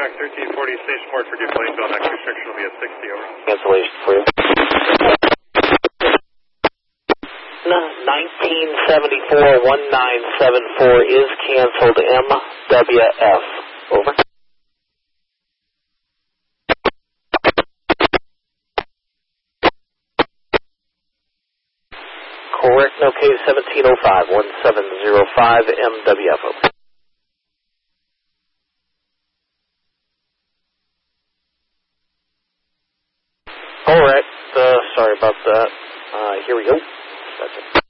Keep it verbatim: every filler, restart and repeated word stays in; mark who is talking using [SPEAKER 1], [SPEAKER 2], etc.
[SPEAKER 1] Contact thirteen forty, station port for deplane, Bell next restriction will be at sixty, over.
[SPEAKER 2] Cancellation for you. nineteen seventy-four, nineteen seventy-four is canceled, M W F, over. Correct, no case seventeen oh five, seventeen oh five, M W F, over. Alright, uh, sorry about that. Uh, here we go. That's it.